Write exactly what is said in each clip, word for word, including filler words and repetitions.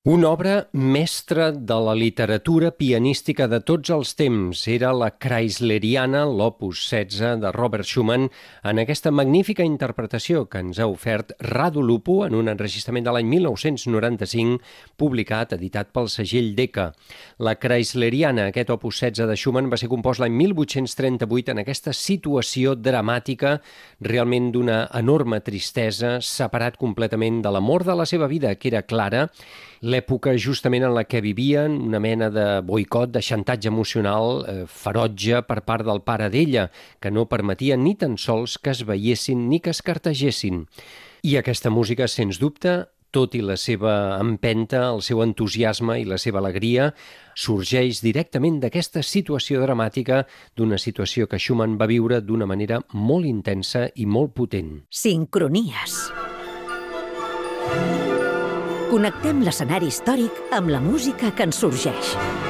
Una obra mestra de la literatura pianística de tots els temps. Era la Chrysleriana, l'opus setze de Robert Schumann, en aquesta magnífica interpretació que ens ha ofert Radu Lupu en un enregistrament de l'any mil nou-cents noranta-cinc, publicat, editat pel segell Decca. La Chrysleriana, aquest opus setze de Schumann, va ser compost l'any mil vuit-cents trenta-vuit en aquesta situació dramàtica, realment d'una enorme tristesa, separat completament de l'amor de la seva vida, que era Clara, l'època justament en la que vivien, una mena de boicot, de xantatge emocional eh, ferotge per part del pare d'ella, que no permetia ni tan sols que es veiessin ni que es cartegessin. I aquesta música, sens dubte, tot i la seva empenta, el seu entusiasme i la seva alegria, sorgeix directament d'aquesta situació dramàtica, d'una situació que Schumann va viure d'una manera molt intensa i molt potent. Sincronies. Connectem l'escenari històric amb la música que ens sorgeix.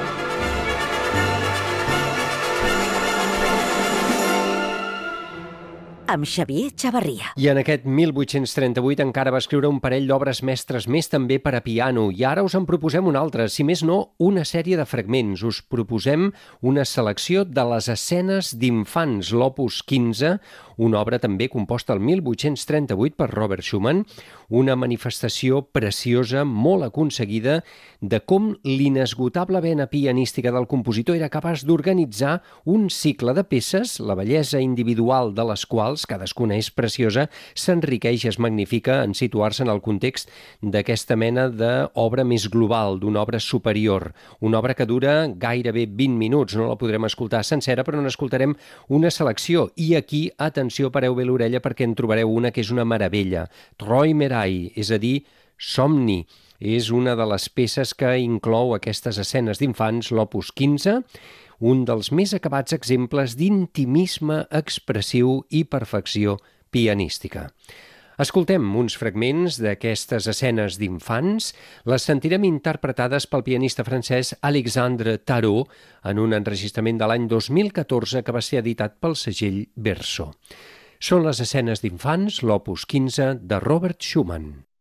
Amb Xavier Chavarria. I en aquest mil vuit-cents trenta-vuit encara va escriure un parell d'obres mestres més també per a piano, i ara us en proposem una altra, si més no, una sèrie de fragments. Us proposem una selecció de les escenes d'infants, l'opus quinze, una obra també composta el mil vuit-cents trenta-vuit per Robert Schumann, una manifestació preciosa, molt aconseguida, de com l'inesgotable vena pianística del compositor era capaç d'organitzar un cicle de peces, la bellesa individual de les quals, cadascuna és preciosa, s'enriqueix i es magnifica en situar-se en el context d'aquesta mena d'obra més global, d'una obra superior, una obra que dura gairebé vint minuts, no la podrem escoltar sencera, però n'escoltarem una selecció, i aquí, atenció, pareu bé l'orella perquè en trobareu una que és una meravella, Träumerei, és a dir, somni. És una de les peces que inclou aquestes escenes d'infants, l'opus quinze, un dels més acabats exemples d'intimisme expressiu i perfecció pianística. Escoltem uns fragments d'aquestes escenes d'infants, les sentirem interpretades pel pianista francès Alexandre Tarot en un enregistrament de l'any dos mil catorze que va ser editat pel segell Verso. Són les escenes d'infants, l'opus quinze de Robert Schumann.